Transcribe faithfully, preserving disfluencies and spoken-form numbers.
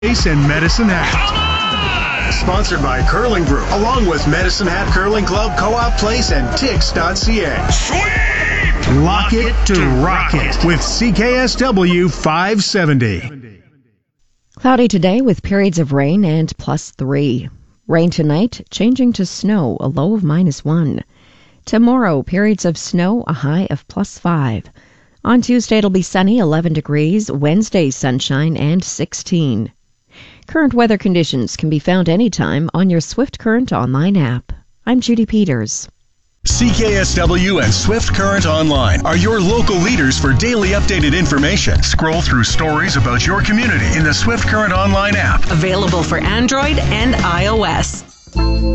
Place and Medicine Hat. Sponsored by Curling Group, along with Medicine Hat Curling Club, Co-op Place, and Tix dot C A. Sweep! Lock it to rock it with C K S W five seventy. Cloudy today with periods of rain and plus three. Rain tonight, changing to snow, a low of minus one. Tomorrow, periods of snow, a high of plus five. On Tuesday, it'll be sunny, eleven degrees. Wednesday, sunshine, and sixteen. Current weather conditions can be found anytime on your Swift Current online app. I'm Judy Peters. C K S W and Swift Current Online are your local leaders for daily updated information. Scroll through stories about your community in the Swift Current Online app. Available for Android and iOS.